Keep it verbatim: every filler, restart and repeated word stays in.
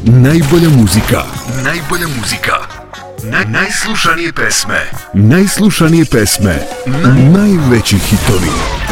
Najbolja muzika. Najbolja muzika. Naj, najslušanije pesme. Najslušanije pesme. Naj... Najveći hitovi.